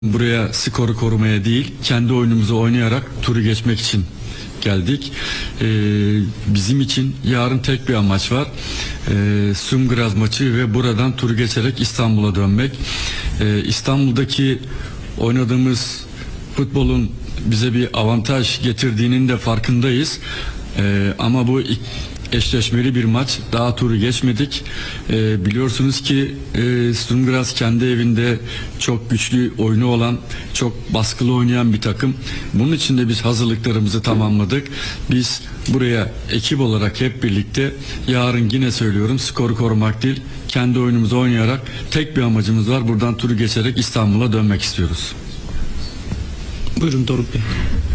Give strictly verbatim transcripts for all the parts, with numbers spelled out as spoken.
Buraya skoru korumaya değil, kendi oyunumuzu oynayarak turu geçmek için geldik. Ee, bizim için yarın tek bir amaç var. Ee, Sumgraz maçı ve buradan turu geçerek İstanbul'a dönmek. Ee, İstanbul'daki oynadığımız futbolun bize bir avantaj getirdiğinin de farkındayız. Ee, ama bu eşleşmeli bir maç. Daha turu geçmedik. Ee, biliyorsunuz ki e, Sturmgras kendi evinde çok güçlü oyunu olan, çok baskılı oynayan bir takım. Bunun için de biz hazırlıklarımızı tamamladık. Biz buraya ekip olarak hep birlikte yarın yine söylüyorum skoru korumak değil, kendi oyunumuzu oynayarak tek bir amacımız var. Buradan turu geçerek İstanbul'a dönmek istiyoruz. Buyurun Doruk Bey.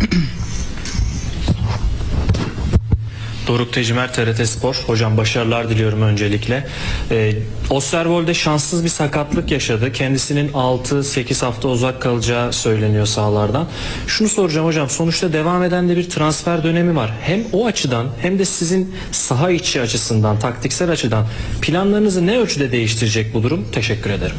Doruk Tecimer, T R T Spor. Hocam başarılar diliyorum öncelikle. Ee, Osterwold'de şanssız bir sakatlık yaşadı. Kendisinin altı sekiz hafta uzak kalacağı söyleniyor sahalardan. Şunu soracağım hocam, sonuçta devam eden de bir transfer dönemi var. Hem o açıdan hem de sizin saha içi açısından, taktiksel açıdan planlarınızı ne ölçüde değiştirecek bu durum? Teşekkür ederim.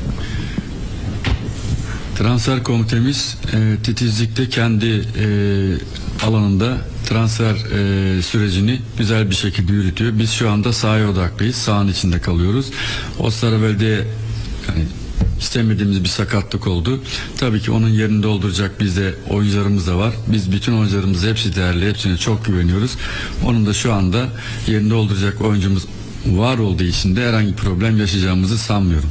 Transfer komitemiz e, titizlikte kendi e, alanında transfer e, sürecini güzel bir şekilde yürütüyor. Biz şu anda sahaya odaklıyız. Sahanın içinde kalıyoruz. Osterwold'de yani istemediğimiz bir sakatlık oldu. Tabii ki onun yerini dolduracak bizde oyuncularımız da var. Biz bütün oyuncularımız hepsi değerli. Hepsine çok güveniyoruz. Onun da şu anda yerini dolduracak oyuncumuz var olduğu için de herhangi bir problem yaşayacağımızı sanmıyorum.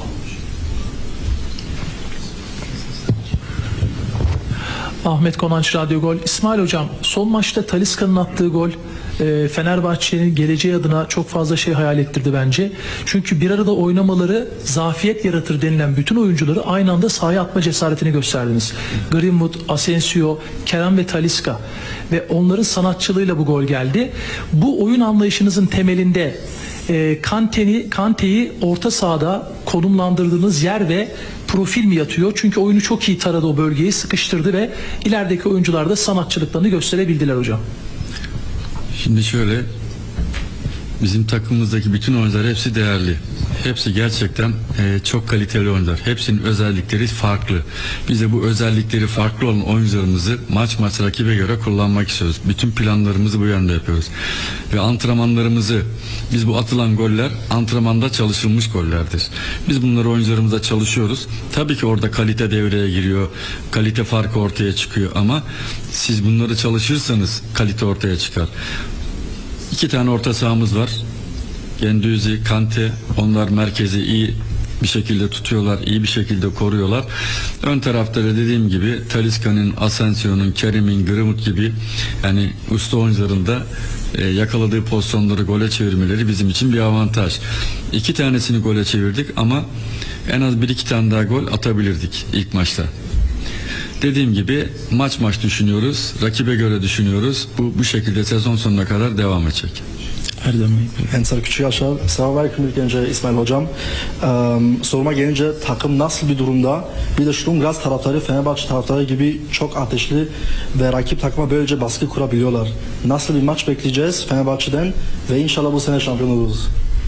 Ahmet Konanç, Radyo Gol. İsmail Hocam, son maçta Talisca'nın attığı gol e, Fenerbahçe'nin geleceği adına çok fazla şey hayal ettirdi bence. Çünkü bir arada oynamaları zafiyet yaratır denilen bütün oyuncuları aynı anda sahaya atma cesaretini gösterdiniz. Greenwood, Asensio, Kerem ve Talisca ve onların sanatçılığıyla bu gol geldi. Bu oyun anlayışınızın temelinde e, Kante'yi Kante'yi orta sahada konumlandırdığınız yer ve profil mi yatıyor? Çünkü oyunu çok iyi taradı, o bölgeyi sıkıştırdı ve ilerideki oyuncular da sanatçılıklarını gösterebildiler hocam. Şimdi şöyle, bizim takımımızdaki bütün oyuncular hepsi değerli. Hepsi gerçekten e, çok kaliteli oyuncular. Hepsinin özellikleri farklı. Biz de bu özellikleri farklı olan oyuncularımızı maç maç rakibe göre kullanmak istiyoruz. Bütün planlarımızı bu yönde yapıyoruz. Ve antrenmanlarımızı, biz bu atılan goller antrenmanda çalışılmış gollerdir. Biz bunları oyuncularımızla çalışıyoruz. Tabii ki orada kalite devreye giriyor. Kalite farkı ortaya çıkıyor ama siz bunları çalışırsanız kalite ortaya çıkar. İki tane orta sahamız var. Gendüzi, Kante, onlar merkezi iyi bir şekilde tutuyorlar, iyi bir şekilde koruyorlar. Ön tarafta da dediğim gibi Talisca'nın, Asensio'nun, Kerim'in, Greenwood gibi yani usta oyuncuların da e, yakaladığı pozisyonları gole çevirmeleri bizim için bir avantaj. İki tanesini gole çevirdik ama en az bir iki tane daha gol atabilirdik ilk maçta. Dediğim gibi maç maç düşünüyoruz, rakibe göre düşünüyoruz. Bu bu şekilde sezon sonuna kadar devam edecek. Erdem Bey. Ensar Küçükaşar. Selamünaleyküm ilk önce İsmail Hocam. Ee, soruma gelince takım nasıl bir durumda? Bir de Sturmgras taraftarı Fenerbahçe taraftarı gibi çok ateşli ve rakip takıma böylece baskı kurabiliyorlar. Nasıl bir maç bekleyeceğiz Fenerbahçe'den ve inşallah bu sene şampiyon oluruz.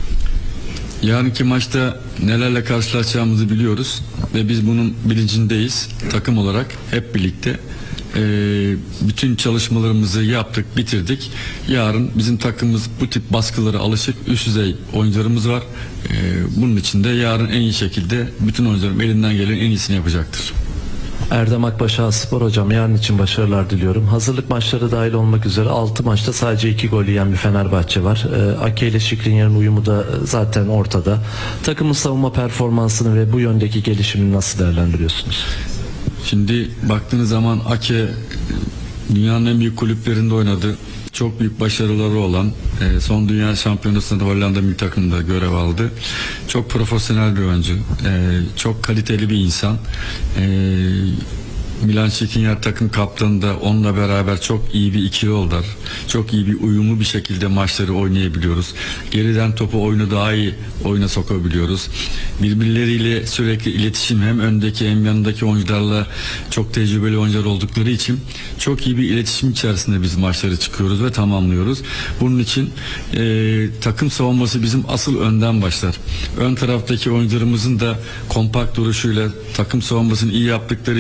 Yarınki maçta nelerle karşılaşacağımızı biliyoruz ve biz bunun bilincindeyiz. Takım olarak hep birlikte e, bütün çalışmalarımızı yaptık, bitirdik. Yarın bizim takımımız bu tip baskılara alışık, üst düzey oyuncularımız var. E, bunun için de yarın en iyi şekilde bütün oyuncularım elinden gelen en iyisini yapacaktır. Erdem Akbaş Spor hocam, yarın için başarılar diliyorum. Hazırlık maçları dahil olmak üzere altı maçta sadece iki gol yiyen bir Fenerbahçe var. E, Ake ile Skriniar'ın uyumu da zaten ortada. Takımın savunma performansını ve bu yöndeki gelişimini nasıl değerlendiriyorsunuz? Şimdi baktığınız zaman Ake dünyanın en büyük kulüplerinde oynadı. Çok büyük başarıları olan e, son dünya şampiyonasında Hollanda milli takımında görev aldı. Çok profesyonel bir oyuncu. E, çok kaliteli bir insan. E, Milan Skriniar takım kaptanı da onunla beraber çok iyi bir ikili oldular. Çok iyi bir uyumlu bir şekilde maçları oynayabiliyoruz. Geriden topu oyunu daha iyi oyuna sokabiliyoruz. Birbirleriyle sürekli iletişim, hem öndeki hem yanındaki oyuncularla çok tecrübeli oyuncular oldukları için çok iyi bir iletişim içerisinde biz maçları çıkıyoruz ve tamamlıyoruz. Bunun için e, takım savunması bizim asıl önden başlar. Ön taraftaki oyuncularımızın da kompakt duruşuyla takım savunmasını iyi yaptıkları